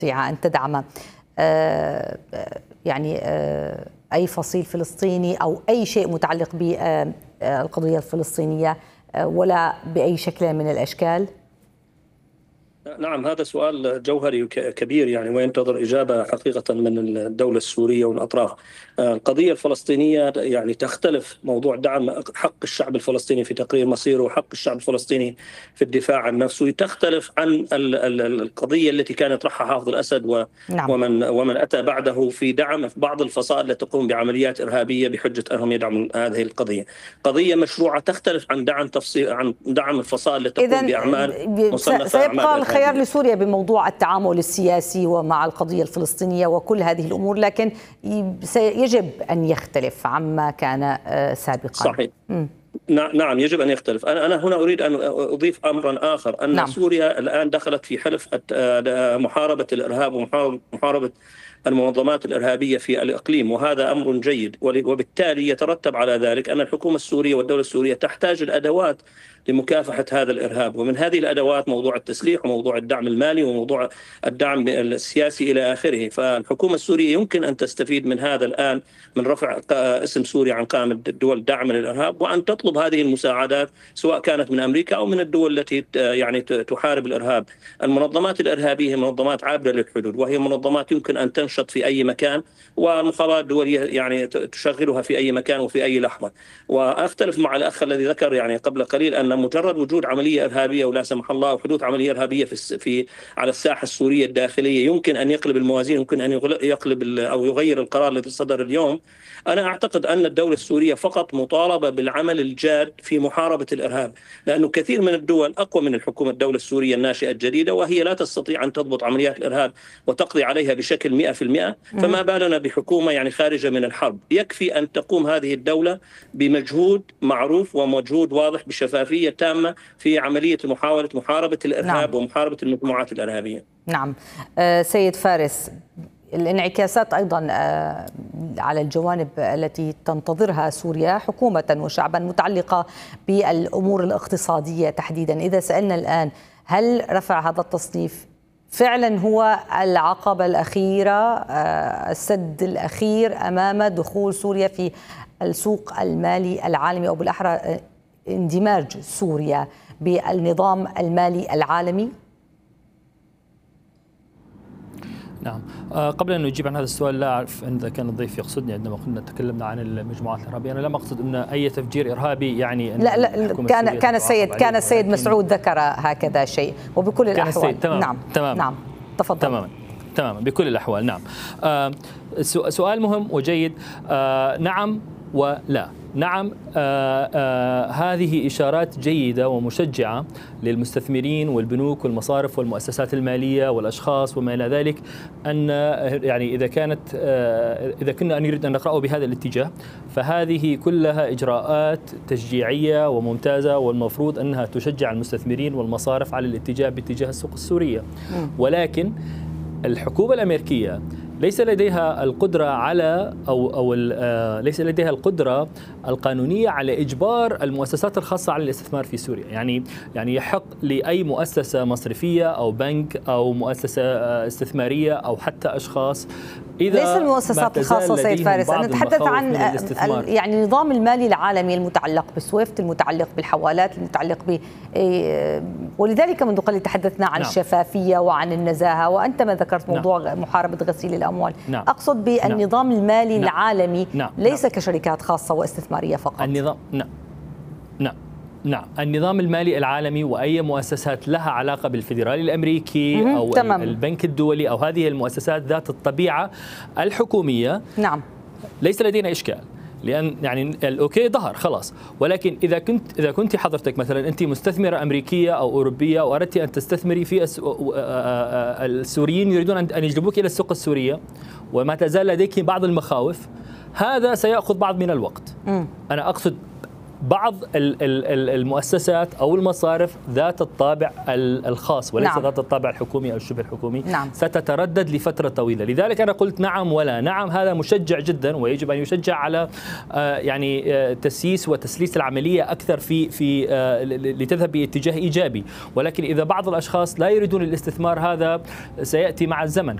أن تدعم يعني أي فصيل فلسطيني أو أي شيء متعلق بالقضية الفلسطينية ولا بأي شكل من الأشكال؟ نعم، هذا سؤال جوهري كبير يعني، وينتظر إجابة حقيقة من الدولة السورية والأطراف. القضية الفلسطينية يعني تختلف موضوع دعم حق الشعب الفلسطيني في تقرير مصيره وحق الشعب الفلسطيني في الدفاع عن نفسه، تختلف عن القضية التي كان يطرحها حافظ الأسد ومن أتى بعده في دعم بعض الفصائل التي تقوم بعمليات إرهابية بحجة أنهم يدعموا هذه القضية. قضية مشروعة تختلف عن دعم الفصائل التي تقوم بأعمال مصنفة. سيبقى الخيار لسوريا بموضوع التعامل السياسي ومع القضية الفلسطينية وكل هذه الأمور، لكن يجب أن يختلف عما كان سابقا. صحيح. نعم، يجب أن يختلف. أنا هنا أريد أن أضيف أمرا آخر، أن سوريا الآن دخلت في حلف محاربة الإرهاب ومحاربة المنظمات الإرهابية في الإقليم، وهذا أمر جيد، وبالتالي يترتب على ذلك أن الحكومة السورية والدولة السورية تحتاج الأدوات لمكافحة هذا الإرهاب، ومن هذه الأدوات موضوع التسليح وموضوع الدعم المالي وموضوع الدعم السياسي إلى آخره. فالحكومة السورية يمكن أن تستفيد من هذا الآن، من رفع اسم سوريا عن قائمة الدول دعم للإرهاب، وأن تطلب هذه المساعدات سواء كانت من أمريكا أو من الدول التي يعني تحارب الإرهاب. المنظمات الإرهابية منظمات عابرة للحدود، وهي منظمات يمكن أن تنشط في أي مكان، والمخابرات الدولية يعني تشغلها في أي مكان وفي أي لحظة. وأختلف مع الأخ الذي ذكر يعني قبل قليل أن مجرد وجود عملية إرهابية ولا سمح الله وحدوث عملية إرهابية على الساحة السورية الداخلية يمكن أن يقلب الموازين، يمكن أن يقلب أو يغير القرار الذي صدر اليوم. أنا أعتقد أن الدولة السورية فقط مطالبة بالعمل الجاد في محاربة الإرهاب، لأنه كثير من الدول أقوى من الدولة السورية الناشئة الجديدة، وهي لا تستطيع أن تضبط عمليات الإرهاب وتقضي عليها بشكل 100%، فما بالنا بحكومة يعني خارجة من الحرب. يكفي أن تقوم هذه الدولة بمجهود معروف ومجهود واضح بشفافية تامة في عملية محاربة الإرهاب ومحاربة المجموعات الإرهابية. نعم. سيد فارس، الانعكاسات أيضا على الجوانب التي تنتظرها سوريا حكومة وشعبا متعلقة بالأمور الاقتصادية تحديدا. إذا سألنا الآن، هل رفع هذا التصنيف فعلا هو العقبة الأخيرة، السد الأخير أمام دخول سوريا في السوق المالي العالمي، أو بالأحرى اندماج سوريا بالنظام المالي العالمي؟ نعم. قبل أن نجيب عن هذا السؤال، لا أعرف إذا كان الضيف يقصدني عندما كنا تكلمنا عن المجموعات الإرهابية. أنا لم أقصد أن أي تفجير إرهابي يعني أن لا، كان السيد مسعود ذكر هكذا شيء، وبكل الأحوال. نعم. تفضل. تماما بكل الأحوال. نعم. سؤال مهم وجيد. نعم ولا. نعم، هذه إشارات جيدة ومشجعة للمستثمرين والبنوك والمصارف والمؤسسات المالية والأشخاص وما إلى ذلك، أن يعني إذا كنا نريد أن نقرأه بهذا الاتجاه، فهذه كلها إجراءات تشجيعية وممتازة، والمفروض أنها تشجع المستثمرين والمصارف على الاتجاه باتجاه السوق السورية. ولكن الحكومة الأمريكية ليس لديها القدرة على ليس لديها القدرة القانونية على إجبار المؤسسات الخاصة على الاستثمار في سوريا. يعني يحق لأي مؤسسة مصرفية أو بنك أو مؤسسة استثمارية أو حتى أشخاص، ليس المؤسسات الخاصة سيد فارس، أنا نتحدث عن يعني النظام المالي العالمي المتعلق بالسويفت، المتعلق بالحوالات، المتعلق ولذلك منذ قليل تحدثنا عن الشفافية وعن النزاهة، وأنت ما ذكرت موضوع محاربة غسيل الأموال. أقصد بالنظام المالي العالمي، ليس كشركات خاصة واستثمارية فقط. النظام المالي العالمي وأي مؤسسات لها علاقة بالفيدرالي الأمريكي أو البنك الدولي أو هذه المؤسسات ذات الطبيعة الحكومية. ليس لدينا إشكال، لأن يعني الأوكي ظهر خلاص. ولكن إذا كنت حضرتك مثلا أنت مستثمرة أمريكية أو أوروبية وأردت أن تستثمري في السوريين يريدون أن يجلبوك إلى السوق السورية وما تزال لديك بعض المخاوف، هذا سيأخذ بعض من الوقت. أنا بعض المؤسسات أو المصارف ذات الطابع الخاص وليس ذات الطابع الحكومي أو الشبه الحكومي ستتردد لفترة طويلة. لذلك أنا قلت نعم ولا. نعم هذا مشجع جدا ويجب أن يشجع على يعني تسييس وتسليس العملية أكثر في لتذهب باتجاه إيجابي، ولكن إذا بعض الأشخاص لا يريدون الاستثمار هذا سيأتي مع الزمن.